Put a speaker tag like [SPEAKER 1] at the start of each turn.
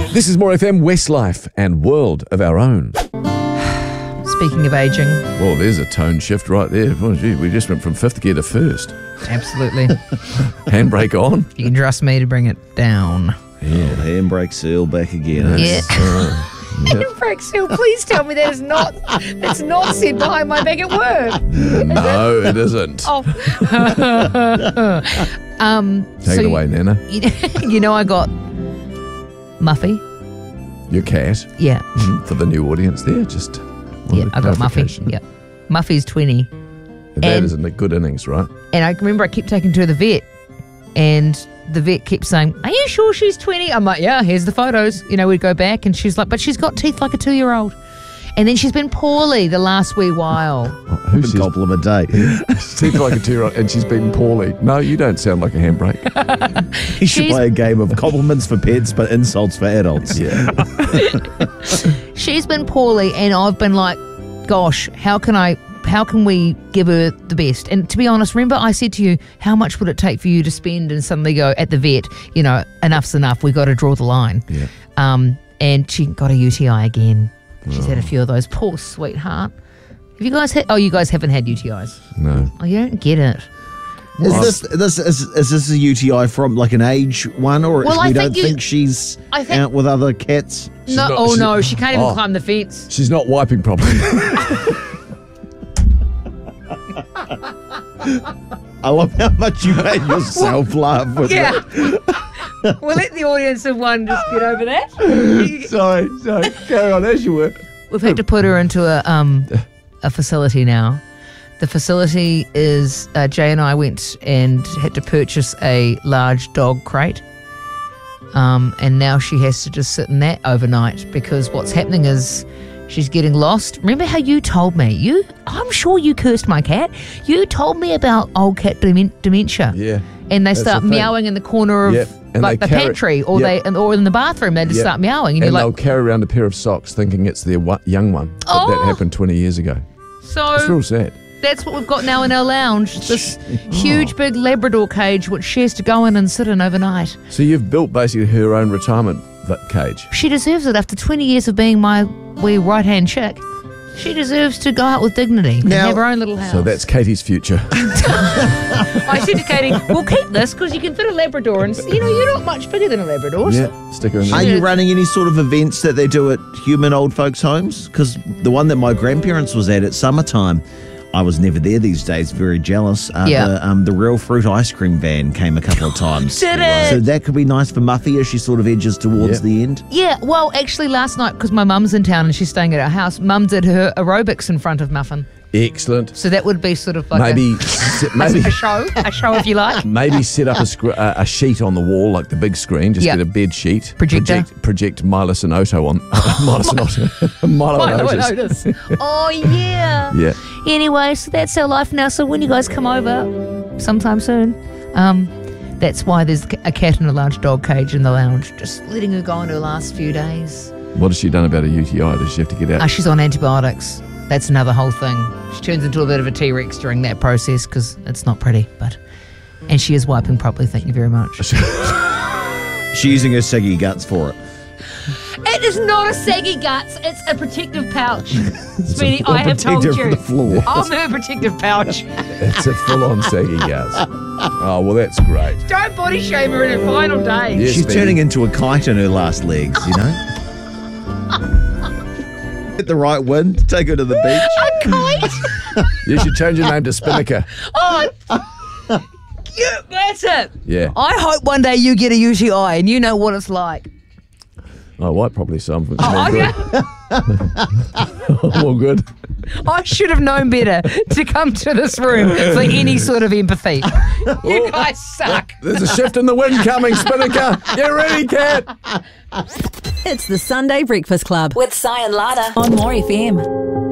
[SPEAKER 1] This is More FM, Westlife, and World of Our Own.
[SPEAKER 2] Speaking of aging.
[SPEAKER 1] Well, there's a tone shift right there. Oh, gee, we just went from fifth gear to first.
[SPEAKER 2] Absolutely.
[SPEAKER 1] Handbrake on.
[SPEAKER 2] You can trust me to bring it down.
[SPEAKER 1] Yeah.
[SPEAKER 3] Handbrake seal back again.
[SPEAKER 2] Yeah.
[SPEAKER 1] Yep.
[SPEAKER 2] Handbrake seal, please tell me that's not said behind my back at work.
[SPEAKER 1] No, it isn't.
[SPEAKER 2] Oh.
[SPEAKER 1] Take it away, Nana.
[SPEAKER 2] You know I got Muffy.
[SPEAKER 1] Your cat.
[SPEAKER 2] Yeah.
[SPEAKER 1] For the new audience there, just
[SPEAKER 2] Yeah, I got Muffy.
[SPEAKER 1] clarification.
[SPEAKER 2] Yeah. Muffy's 20.
[SPEAKER 1] That
[SPEAKER 2] And-
[SPEAKER 1] isn't a good innings, right?
[SPEAKER 2] And I remember I kept taking her to the vet, and the vet kept saying, "Are you sure she's 20?" I'm like, "Yeah, here's the photos." You know, we'd go back, and she's like, "But she's got teeth like a 2-year-old." And then she's been poorly the last wee while.
[SPEAKER 1] Who
[SPEAKER 3] A couple of a day.
[SPEAKER 1] Seems like a 2-year-old and she's been poorly. No, you don't sound like a handbrake.
[SPEAKER 3] You should
[SPEAKER 2] She's-
[SPEAKER 3] play a game of compliments for pets but insults for adults.
[SPEAKER 1] Yeah.
[SPEAKER 2] She's been poorly, and I've been like, "Gosh, how can we give her the best?" And to be honest, remember I said to you, how much would it take for you to spend and suddenly go at the vet, you know, enough's enough, we got to draw the line.
[SPEAKER 1] Yeah.
[SPEAKER 2] And she got a UTI again. She's had a few of those. Poor sweetheart. Have you guys had? Oh, you guys haven't had UTIs.
[SPEAKER 1] No.
[SPEAKER 2] Oh, you don't get it.
[SPEAKER 3] Is this a UTI from like an age one, or
[SPEAKER 2] Well,
[SPEAKER 3] we
[SPEAKER 2] I
[SPEAKER 3] don't
[SPEAKER 2] think
[SPEAKER 3] think she's
[SPEAKER 2] I think-
[SPEAKER 3] out with other cats?
[SPEAKER 2] No,
[SPEAKER 1] not-
[SPEAKER 2] no, she can't even
[SPEAKER 1] Oh.
[SPEAKER 2] climb the fence.
[SPEAKER 1] She's not wiping properly.
[SPEAKER 3] I love how much you made yourself laugh with
[SPEAKER 2] Yeah.
[SPEAKER 3] it.
[SPEAKER 2] We'll let the audience of one just get over that.
[SPEAKER 1] Sorry. Carry on as you were.
[SPEAKER 2] We've had to put her into a facility now. The facility is, Jay and I went and had to purchase a large dog crate. And now she has to just sit in that overnight because what's happening is she's getting lost. Remember how you told me? I'm sure you cursed my cat. You told me about old cat dementia.
[SPEAKER 1] Yeah.
[SPEAKER 2] And they
[SPEAKER 1] That's
[SPEAKER 2] start
[SPEAKER 1] the thing.
[SPEAKER 2] meowing in the corner of
[SPEAKER 1] Yep. And
[SPEAKER 2] like
[SPEAKER 1] they
[SPEAKER 2] the
[SPEAKER 1] carry-
[SPEAKER 2] pantry or
[SPEAKER 1] Yep.
[SPEAKER 2] or in the bathroom. They just
[SPEAKER 1] Yep.
[SPEAKER 2] start meowing. And
[SPEAKER 1] And
[SPEAKER 2] you're
[SPEAKER 1] they'll
[SPEAKER 2] like,
[SPEAKER 1] carry around a pair of socks thinking it's their young one. But
[SPEAKER 2] Oh.
[SPEAKER 1] that happened 20 years ago. It's real
[SPEAKER 2] so
[SPEAKER 1] sad.
[SPEAKER 2] that's what we've got now in our lounge. This huge big Labrador cage which she has to go in and sit in overnight.
[SPEAKER 1] So you've built basically her own retirement cage.
[SPEAKER 2] She deserves it after 20 years of being my wee right-hand chick. She deserves to go out with dignity and
[SPEAKER 3] Now-
[SPEAKER 2] have her own little house.
[SPEAKER 1] So that's Katie's future.
[SPEAKER 2] I said to Katie, we'll keep this because you can fit a Labrador and, you know, you're not much bigger than a Labrador.
[SPEAKER 1] Yeah, stick her in
[SPEAKER 3] Are
[SPEAKER 1] there.
[SPEAKER 3] you running any sort of events that they do at human old folks' homes? Because the one that my grandparents was at summertime, I was never there these days, very jealous.
[SPEAKER 2] Yeah.
[SPEAKER 3] The Real Fruit ice cream van came a couple of times.
[SPEAKER 2] Did it?
[SPEAKER 3] So that could be nice for Muffy as she sort of edges towards
[SPEAKER 1] Yep.
[SPEAKER 3] the end.
[SPEAKER 2] Yeah, well, actually last night, because my mum's in town and she's staying at our house, Mum did her aerobics in front of Muffin.
[SPEAKER 1] Excellent.
[SPEAKER 2] So that would be sort of like
[SPEAKER 1] Maybe
[SPEAKER 2] a show if you like.
[SPEAKER 1] maybe set up a sheet on the wall, like the big screen. Just
[SPEAKER 2] Yeah.
[SPEAKER 1] get a bed sheet.
[SPEAKER 2] Projector.
[SPEAKER 1] Project Milos and Otto on Milos and Otto. Milo and Otis.
[SPEAKER 2] Oh, yeah.
[SPEAKER 1] Yeah.
[SPEAKER 2] Anyway, so that's our life now. So when you guys come over sometime soon, that's why there's a cat in a large dog cage in the lounge, just letting her go in her last few days.
[SPEAKER 1] What has she done about a UTI? Does she have to get out?
[SPEAKER 2] She's on antibiotics. That's another whole thing. She turns into a bit of a T-Rex during that process because it's not pretty. And she is wiping properly, thank you very much.
[SPEAKER 3] She's using her saggy guts for it.
[SPEAKER 2] It is not a saggy guts. It's a protective pouch. Sweetie, I have told
[SPEAKER 3] protector
[SPEAKER 2] you.
[SPEAKER 3] for the floor.
[SPEAKER 2] I'm her protective pouch.
[SPEAKER 1] It's a full-on saggy gas. Oh, well, that's great.
[SPEAKER 2] Don't body shame her in her final days.
[SPEAKER 1] Yes,
[SPEAKER 3] She's
[SPEAKER 1] baby.
[SPEAKER 3] turning into a kite in her last legs, you know? Get the right wind, take her to the beach.
[SPEAKER 2] A kite?
[SPEAKER 1] You should change your name to Spinnaker.
[SPEAKER 2] Oh, that's it.
[SPEAKER 1] Yeah.
[SPEAKER 2] I hope one day you get a UTI and you know what it's like.
[SPEAKER 1] Oh, white probably some. It's all
[SPEAKER 2] Oh,
[SPEAKER 1] good.
[SPEAKER 2] yeah.
[SPEAKER 1] All good.
[SPEAKER 2] I should have known better to come to this room for any sort of empathy. You guys suck.
[SPEAKER 1] There's a shift in the wind coming, Spinnaker. Get ready, cat.
[SPEAKER 4] It's the Sunday Breakfast Club with Si and Lada on More FM.